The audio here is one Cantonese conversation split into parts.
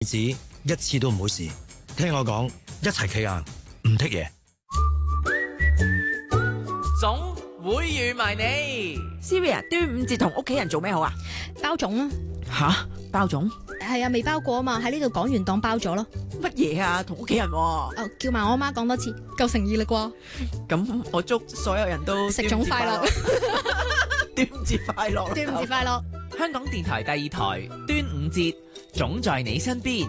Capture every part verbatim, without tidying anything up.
子一次都唔好試，聽我講，一齊企硬，唔剔嘢。 總會預埋你。 Siri 啊，端午節同屋企人做咩好啊？ 包粽啊！ 吓，包粽？ 係啊，未包過啊嘛，喺呢度講完當包咗咯。 乜嘢啊？同屋企人喎？ 哦，叫埋我媽講多次，夠誠意啦啩？ 咁我祝所有人都食粽快樂， 端午節快樂， 端午節快樂。 香港電台第二台端午節，總在你身邊。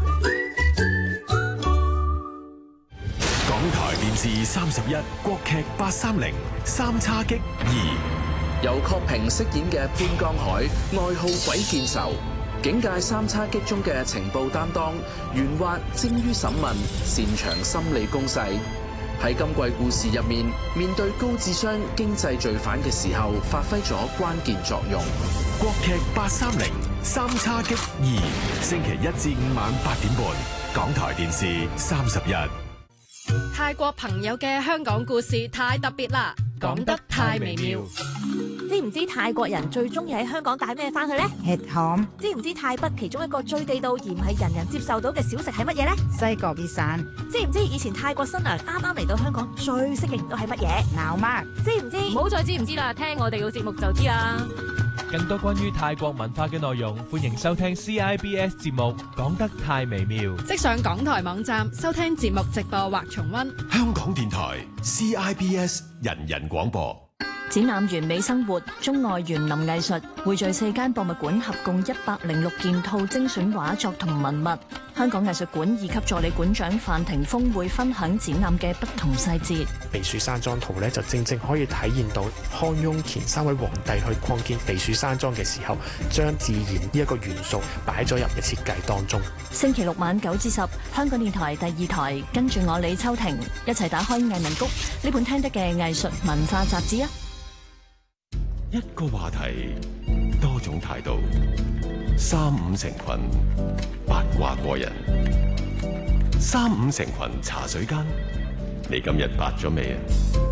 港台電視三十一國劇八三零三叉戟二， 由郝平飾演嘅潘江海，外號鬼見愁，警界三叉戟中嘅情報擔當，圓滑精於審問，擅長心理攻勢。喺今季故事入面，面對高智商經濟罪犯嘅時候，發揮咗關鍵作用。 國劇八三零三叉戟二，星期一至五晚八點半，港台電視三十一。 泰國朋友嘅香港故事太特別啦，講得太微妙。 知唔知泰國人最中意喺香港帶咩翻去呢？ 吃鹹。 知唔知泰北其中一個最地道而唔係人人接受到嘅小食係乜嘢呢？ 西國別散。 知唔知以前泰國新娘啱啱嚟到香港最適應到係乜嘢？ 鬧媽。 知唔知？ 唔好再知唔知啦，聽我哋嘅節目就知啦。 更多關於泰國文化嘅內容，歡迎收聽 C I B S 節目，講得太微妙。 即上港台網站收聽節目直播或重溫。 香港電台 C I B S 人人廣播。 展覽完美生活、中外園林藝術匯聚四間博物館，合共一百零六件套精選畫作同文物。香港藝術館二級助理館長范霆鋒會分享展覽嘅不同細節。 避暑山莊圖咧，就正正可以體現到康雍乾三位皇帝去擴建避暑山莊嘅時候，將自然呢一個元素擺咗入嘅設計當中。 星期六晚九至十，香港電台第二台，跟住我李秋婷一齊打開藝文谷呢本聽得嘅藝術文化雜誌啊！ 一個話題，多種態度，三五成群，八卦過人。三五成群茶水間，你今日八咗未啊？